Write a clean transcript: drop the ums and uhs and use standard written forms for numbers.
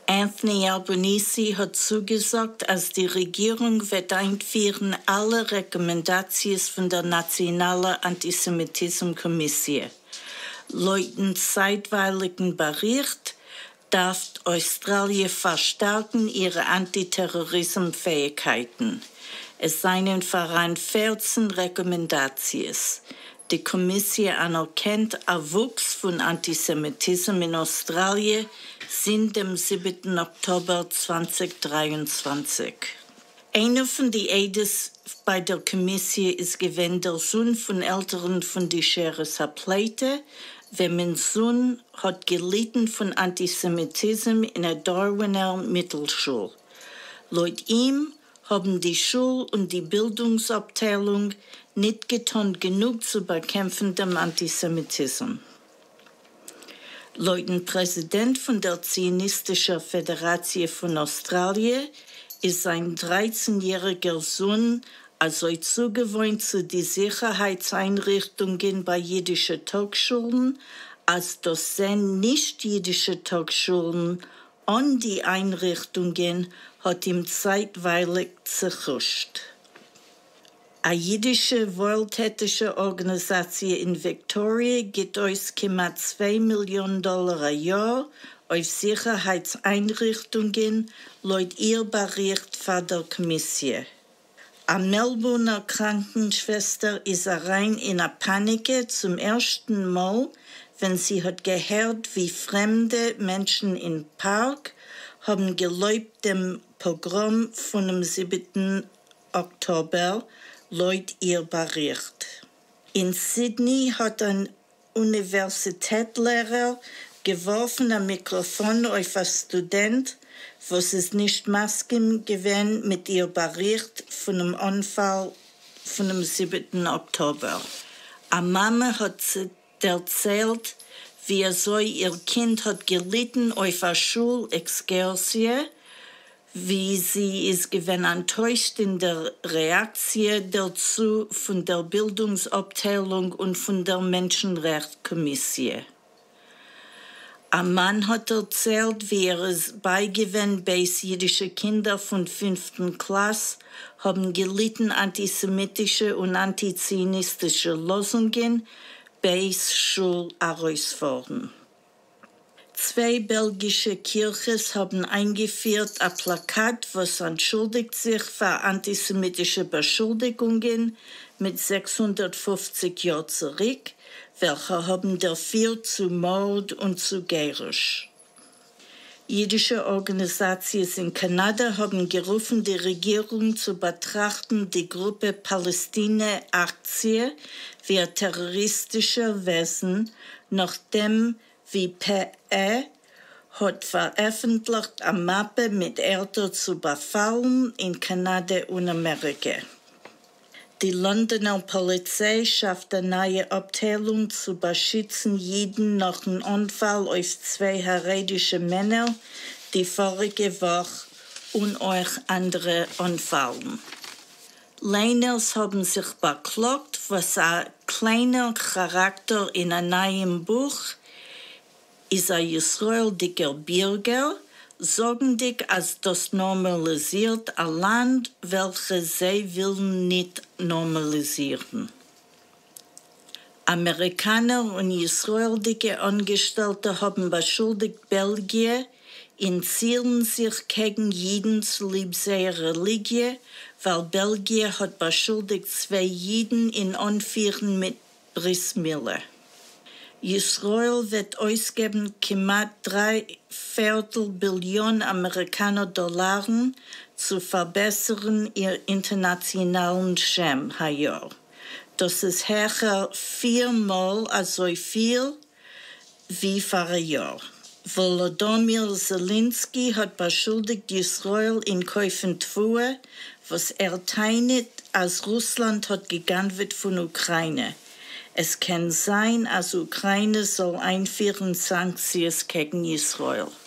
Anthony Albanese hat zugesagt, als die Regierung wird einführen alle Rekommendationen von der Nationalen Antisemitismus-Kommission. Laut dem zeitweiligen Bericht darf Australien verstärken ihre Antiterrorismusfähigkeiten. Es seien voran 14 Rekommendationen. Die Kommission anerkennt Erwuchs von Antisemitismus in Australien sind am 7. Oktober 2023. Einer von den Aides bei der Kommission ist gewesen der Sohn von Eltern von die Scheres Pleite. Mein Sohn hat gelitten von Antisemitismus in der Darwiner Mittelschule. Laut ihm haben die Schul- und die Bildungsabteilung nicht getan genug zu bekämpfen dem Antisemitismus. Laut dem Präsident von der Zionistischen Föderation von Australien ist sein 13-jähriger Sohn also zugewohnt zu den Sicherheitseinrichtungen bei jüdischen Tagsschulen, als Dozent nicht-jüdische Tagsschulen an die Einrichtungen hat ihm zeitweilig zerhuscht. Eine jüdische wohltätige Organisation in Victoria gibt aus knapp $2 Millionen ein Jahr auf Sicherheitseinrichtungen, laut ihr Bericht von der Kommission. Eine Melbourner Krankenschwester ist rein in eine Panik zum ersten Mal, wenn sie hat gehört, wie fremde Menschen im Park haben gelobt dem Pogrom von dem 7. Oktober, laut ihr Bericht. In Sydney hat ein Universitätslehrer geworfen ein Mikrofon auf einen Student, was es nicht Masken gewesen mit ihr Bericht von dem Unfall von dem 7. Oktober. Eine Mama hat erzählt, wie so ihr Kind hat gelitten auf einer Schulexkursion, wie sie ist gewesen enttäuscht in der Reaktion dazu von der Bildungsabteilung und von der Menschenrechtskommission. Ein Mann hat erzählt, wie es beigewinnt, bei jüdische Kinder von 5. Klasse haben gelitten antisemitische und antizionistische Losungen bei Schulherausforderungen. 2 belgische Kirchen haben eingeführt ein Plakat, was entschuldigt sich für antisemitische Beschuldigungen mit 650 Jahren zurück, welche haben dafür zu Mord und zu Gericht. Jüdische Organisationen in Kanada haben gerufen, die Regierung zu betrachten, die Gruppe Palästina-Aktie wie ein terroristischer Wesen, nachdem wie PE hat veröffentlicht eine Mappe mit Orten zu befallen in Kanada und Amerika. Die Londoner Polizei schafft eine neue Abteilung zu beschützen Juden nach einem Unfall auf 2 heredische Männer, die vorige Woche und auch andere Unfallen. Leiners haben sich beklagt, was ein kleiner Charakter in einem neuen Buch ist ein israeliger Bürger, sagen die, als das normalisiert ein Land, welches sie willen nicht normalisieren. Amerikaner und israelische Angestellte haben beschuldigt Belgien, inzielen sich gegen jeden zulieb seiner Religion, weil Belgien hat beschuldigt 2 Juden in Anführen mit Bris Miller. Israel wird ausgeben knapp 3/4 Billionen $Amerikaner zu verbessern ihr internationalen Schem Jahr. Das ist höher 4-mal so viel wie vor einem Jahr. Volodymyr Zelensky hat beschuldigt Israel in Käufen Truhe, was teilt, als Russland hat gegangen wird von Ukraine. Es kann sein, als Ukraine soll einführen Sanktionen gegen Israel.